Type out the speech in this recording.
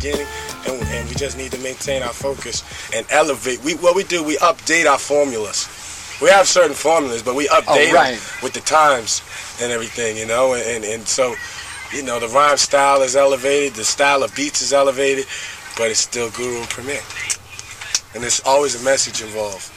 beginning, and we just need to maintain our focus and elevate. What we do, we update our formulas. We have certain formulas, but we update them with the times and everything, you know, and so, you know, the rhyme style is elevated, the style of beats is elevated, but it's still Guru and Premier. And there's always a message involved.